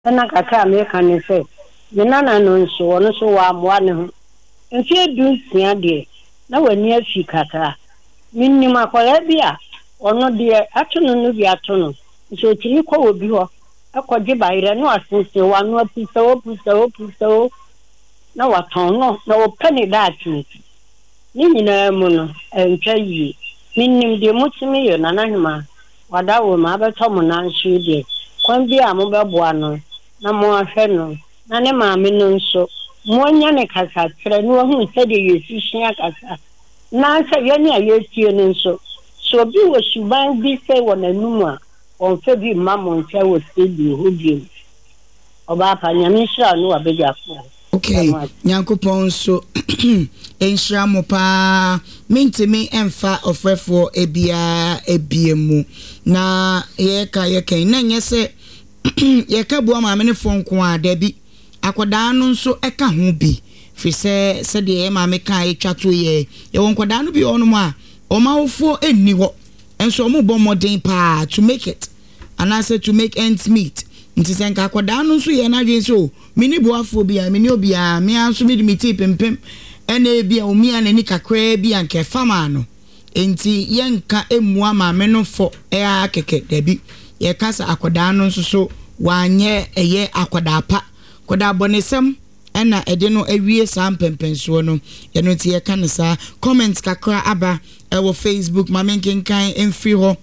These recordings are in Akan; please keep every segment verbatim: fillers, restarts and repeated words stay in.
na kaka me kan say me nana no nso wono so wa moa ne ho nfi edu sia de na wani afi kaka minnim akola bia ono de atono no bi atono so tiri ko obi ho akogye bayire no asese wa no apisa o pisa o pisa o na waton no na o pani daati ni nyina mu no entwa yi minnim de mutimi yo nanahima wada wo ma beto mo na nsu de kwan bi a mo beboa no na mo ahwe no na ne maame no nso mo nya ne kasa tre no hu se de yesu hia kasa na se ye ne ayetie no nso so bi wo suban bi se wo nanum a on fe bi mamo ntia wo se bi hodi oba pa nyame hira no abegya fo. Okay, Nyankopon so enhira mo pa mintimi emfa ofrefo ebia ebiemu na ye ka ye kan na nyese ye ka bua ma me fonko a da bi akoda no nso eka ho bi fi se se de ma me kan etwato ye ye wonkoda no bi ono mu a o ma wofo enni ho enso mo bo modern pa to make it and I said to make ends meet. Nti senka akoda no nso ye na dwen so mini boafo bia mini obia me anso me mi ti pempem ene bia omia na ni kakra bia nke fama no enti ye nka emua ma me no fo e akeke dabi ye kasa akoda no nso so wanye eye akoda pa koda bonesem ena ede no awie sam pempenso no ye no ti ye kan sa comments kakra aba e wo Facebook ma menkenkan emfri ho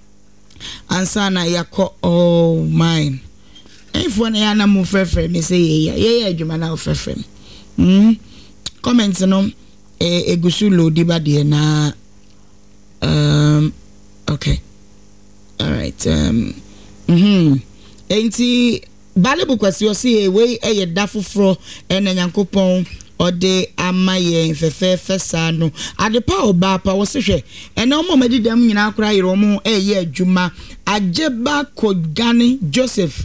ansa na yakọ oh mine if one yana mu frefre me say yeah yeah adwuma na frefre mm comment no e egusu load ba de na um okay all right um mhm enti balebu kwasi o say we e da foforo e na Nyankopon ode amaye fefe fesa no adepa oba pa wo sehwe ene omo madidam nyina akora yero mo eye adwuma ajeba Kogani Joseph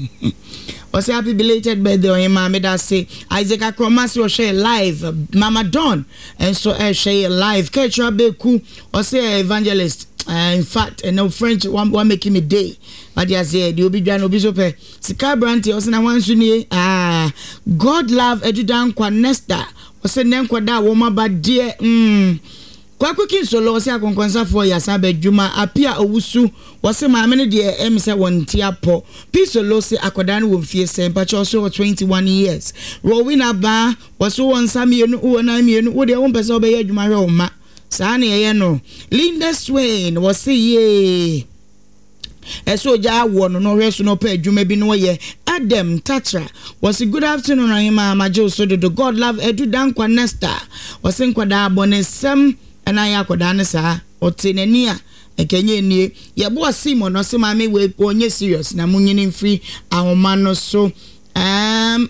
o say happy belated birthday on mama da say Isaac Akromasi o share live Mama Dawn and so I share live Ketra Beku o say evangelist uh, in fact and no French one one making me day but ya say the obi dwan obi so pe sika branti o say na wan suni ah God love edudan kwa nesta o say nen kwa da wo ma ba de mm kwa kukin solo o say akonkonsa for ya sabe djuma apia owusu o say ma me de em say won tiapo pisolo say akoda no wo fie sem pa cho so twenty-one years Rowena ba o so won samienu wo na mienu wo de won pese obe ya djuma hwe o ma sa na ye no Linda Swain wo say ye eso ja wo no no hwe so no pa adwuma bi no ye Adam Tatra was good afternoon rahima majo so do God love edu dan kwa nesta was nkwada bonesem na ya kwada ne sa otenani a ekenye nie ye bo Simon no se ma me we onye serious na munyini mfiri ahoma no so um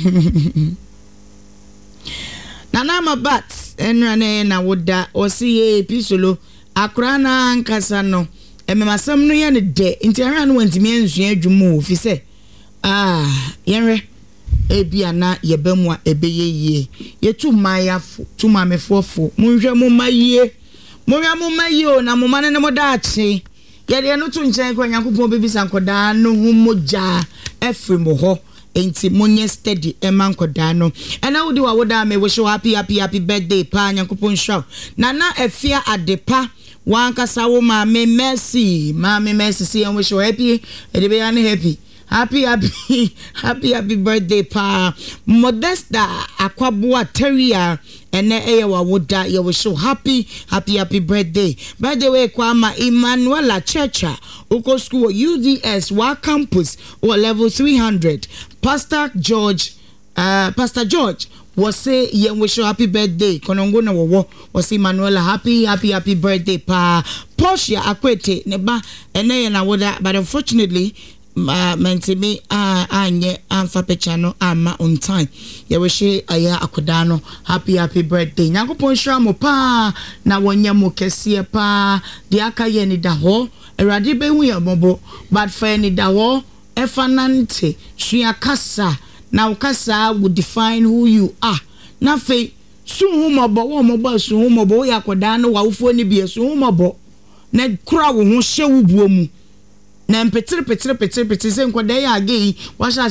na na ma bat enra ne na woda osi ye pisolo akra na nkasa no ememasam no ye ne de nti ahra no wantimi ensua adwumu ofi se ah yenre ebia na yebemu a ebeye yie yetu mayafo tu mamefofo munhwe mu maye munhwe mu maye o na mumane ne modachi yede no tu nchen kwa Nyankopon bebisa nkoda no hu moja efremo ho enti munye steady ema nkoda no ena wudi wa woda me wish you happy happy happy birthday pa Nyankopon show na na efia adepa wankasa wo ma me mercy ma me mercy see and wish you happy edebe ya ne happy Happy, happy, happy, happy birthday, pa. Modesta Aquabua Terrier, and Ewa Woda, you will show happy, happy, happy birthday. By the way, Kwama Emanuela Checha, Oko School, U D S, Wa Campus, or level three hundred. Pastor George, uh, Pastor George. Was say ye wish you happy birthday. Konongo na wo was say Manuela happy happy happy birthday pa. Portia Akwete neba ene na woda but unfortunately uh, mentimi ah uh, anye amfa pecha no ama on time. Ye wish aya akodano happy happy birthday. Nyankopon hira mo pa na wonya mo kese pa de aka ye ni da ho erade be hu ye mobo but fa ni da ho efanante sua kasa na ukasa would define who you are. Na fe su humobo wo mobo su humobo ya koda no wa ufo ni bie su humobo na kura wo ho hye wubuo mu na mpetere petere petere petere sɛ nkɔda yɛ age yi wahye